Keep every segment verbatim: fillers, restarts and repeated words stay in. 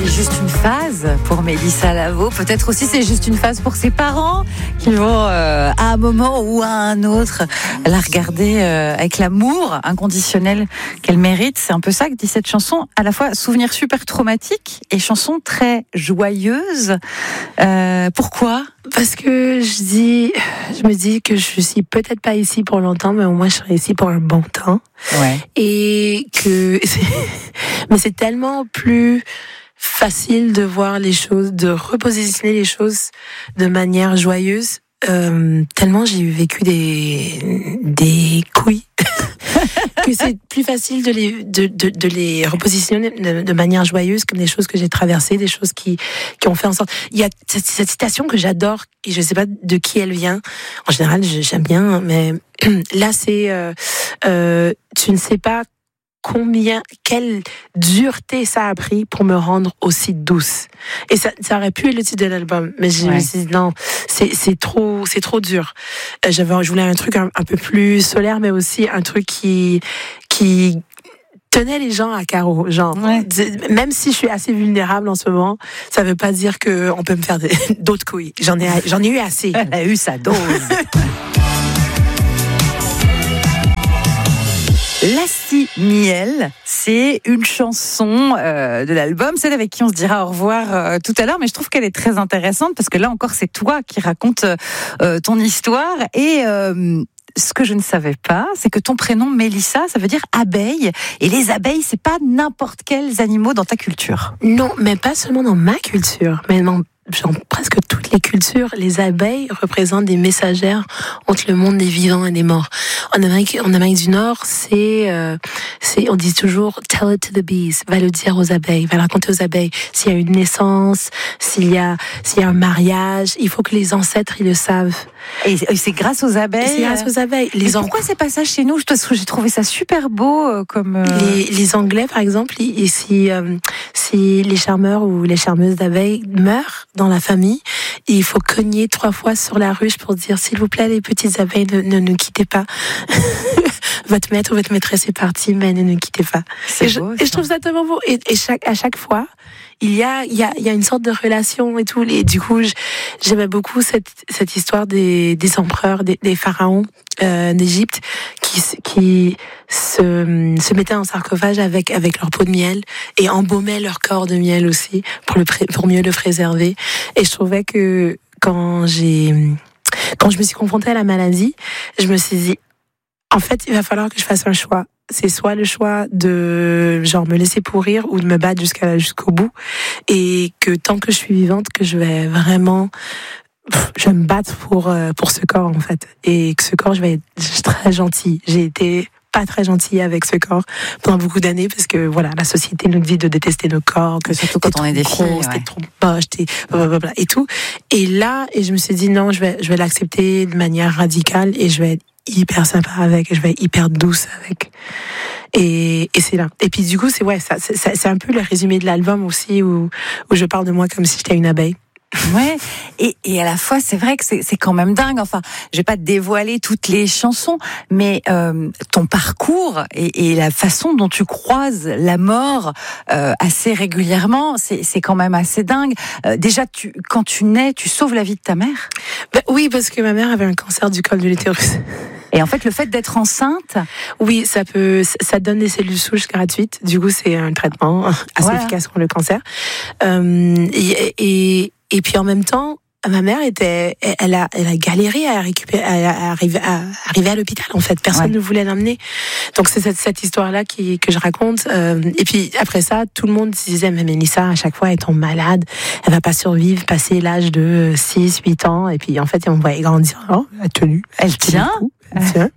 c'est juste une phase pour Mélissa Lavo. Peut-être aussi c'est juste une phase pour ses parents qui vont euh, à un moment ou à un autre la regarder euh, avec l'amour inconditionnel qu'elle mérite. C'est un peu ça que dit cette chanson. À la fois souvenir super traumatique et chanson très joyeuse. Euh, pourquoi ? Parce que je dis, je me dis que je suis peut-être pas ici pour longtemps, mais au moins je serai ici pour un bon temps. Ouais. Et que, mais c'est tellement plus facile de voir les choses, de repositionner les choses de manière joyeuse. Euh, tellement j'ai vécu des des couilles que c'est plus facile de les de de, de les repositionner de, de manière joyeuse, comme des choses que j'ai traversées, des choses qui qui ont fait en sorte. Il y a cette, cette citation que j'adore et je sais pas de qui elle vient. En général, j'aime bien, mais là c'est euh, euh, tu ne sais pas combien, quelle dureté ça a pris pour me rendre aussi douce. Et ça, ça aurait pu être le titre de l'album, mais je ouais. me suis dit non, c'est, c'est trop, c'est trop dur. J'avais, je voulais un truc un, un peu plus solaire, mais aussi un truc qui, qui tenait les gens à carreau. Genre, ouais. Même si je suis assez vulnérable en ce moment, ça veut pas dire que on peut me faire des, d'autres couilles. J'en ai, j'en ai eu assez. Elle a eu sa dose. Lassie Miel, c'est une chanson euh, de l'album, celle avec qui on se dira au revoir euh, tout à l'heure, mais je trouve qu'elle est très intéressante parce que là encore c'est toi qui racontes euh, ton histoire et euh, ce que je ne savais pas, c'est que ton prénom Mélissa, ça veut dire abeille, et les abeilles c'est pas n'importe quels animaux dans ta culture. Non, mais pas seulement dans ma culture, mais dans Genre, presque toutes les cultures, les abeilles représentent des messagères entre le monde des vivants et des morts. En Amérique, en Amérique du Nord, c'est, euh, c'est, on dit toujours tell it to the bees, va le dire aux abeilles, va le raconter aux abeilles. S'il y a une naissance, s'il y a, s'il y a un mariage, il faut que les ancêtres ils le savent. Et c'est grâce aux abeilles. C'est grâce aux abeilles. Les pourquoi c'est pas ça chez nous ? Parce que j'ai trouvé ça super beau, euh, comme. Euh... Les, les Anglais, par exemple, si euh, si les charmeurs ou les charmeuses d'abeilles meurent dans la famille, il faut cogner trois fois sur la ruche pour dire s'il vous plaît les petites abeilles ne ne, ne quittez pas. Votre maître ou votre maîtresse est parti, mais ne ne quittez pas. C'est et, beau, je, et je trouve ça tellement beau. Et, et chaque, à chaque fois, il y a, il y a, il y a une sorte de relation et tout. Et du coup, j'aimais beaucoup cette, cette histoire des, des empereurs, des, des pharaons euh, d'Égypte qui, qui se, se mettaient en sarcophage avec, avec leur peau de miel et embaumaient leur corps de miel aussi pour le, pour mieux le préserver. Et je trouvais que quand j'ai, quand je me suis confrontée à la maladie, je me suis dit, en fait, il va falloir que je fasse un choix. C'est soit le choix de genre me laisser pourrir ou de me battre jusqu'à jusqu'au bout, et que tant que je suis vivante, que je vais vraiment, je vais me battre pour pour ce corps en fait, et que ce corps, je vais être très gentille. J'ai été pas très gentille avec ce corps pendant beaucoup d'années parce que voilà, la société nous dit de détester nos corps, que surtout quand on est des filles, grosse, ouais. T'es trop moche, t'es blablabla et tout. Et là, et je me suis dit non, je vais je vais l'accepter de manière radicale et je vais être hyper sympa avec, je vais être hyper douce avec. Et, et c'est là. Et puis du coup, c'est ouais, ça, c'est, c'est un peu le résumé de l'album aussi où, où je parle de moi comme si j'étais une abeille. Ouais, et, et à la fois, c'est vrai que c'est, c'est quand même dingue. Enfin, je vais pas te dévoiler toutes les chansons, mais euh, ton parcours et, et la façon dont tu croises la mort euh, assez régulièrement, c'est, c'est quand même assez dingue. Euh, déjà, tu, quand tu nais, tu sauves la vie de ta mère ? Bah, oui, parce que ma mère avait un cancer du col de l'utérus. Et en fait, le fait d'être enceinte, oui, ça peut, ça donne des cellules souches gratuites. Du coup, c'est un traitement assez voilà. efficace contre le cancer. Euh, et, et Et puis en même temps, ma mère était, elle a, elle a galéré à récupérer, à arriver à, arriver à l'hôpital en fait. Personne ouais. ne voulait l'emmener. Donc c'est cette, cette histoire-là qui, que je raconte. Euh, et puis après ça, tout le monde se disait, mais Mélissa, à chaque fois, elle tombe malade, elle va pas survivre, passer l'âge de six, huit ans. Et puis en fait, on voit grandir. Oh, elle a tenu. Elle tient. Elle tient.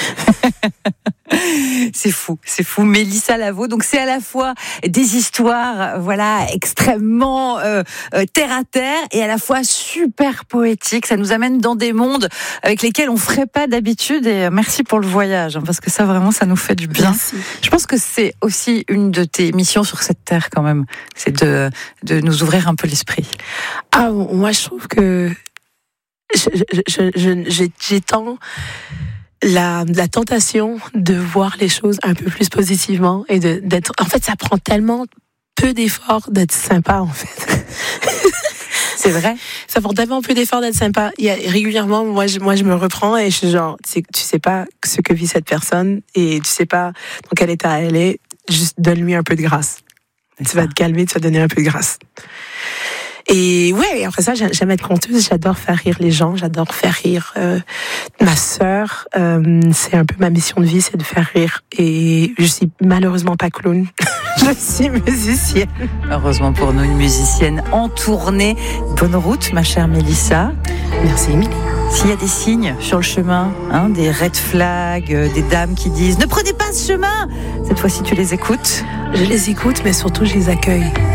C'est fou, c'est fou. Mélissa Lavo, donc c'est à la fois des histoires, voilà, extrêmement euh, euh, terre à terre et à la fois super poétiques. Ça nous amène dans des mondes avec lesquels on ferait pas d'habitude. Et merci pour le voyage, hein, parce que ça vraiment, ça nous fait du bien. Merci. Je pense que c'est aussi une de tes missions sur cette terre quand même, c'est de de nous ouvrir un peu l'esprit. Ah, moi je trouve que je, je, je, je, j'ai, j'ai tant La, la tentation de voir les choses un peu plus positivement et de, d'être. En fait, ça prend tellement peu d'efforts d'être sympa, en fait. C'est vrai. Ça prend tellement peu d'efforts d'être sympa. Il y a régulièrement, moi, je, moi, je me reprends et je suis genre, tu sais, tu sais pas ce que vit cette personne et tu sais pas dans quel état elle est. Juste donne-lui un peu de grâce. C'est tu ça. vas te calmer, tu vas donner un peu de grâce. Et ouais, après ça, j'aime être conteuse, j'adore faire rire les gens, j'adore faire rire euh, ma sœur. Euh, c'est un peu ma mission de vie, c'est de faire rire. Et je suis malheureusement pas clown, je suis musicienne. Heureusement pour nous, une musicienne en tournée. Bonne route, ma chère Mélissa. Merci, Émilie. S'il y a des signes sur le chemin, hein, des red flags, euh, des dames qui disent « Ne prenez pas ce chemin !» Cette fois-ci, tu les écoutes. Je les écoute, mais surtout, je les accueille.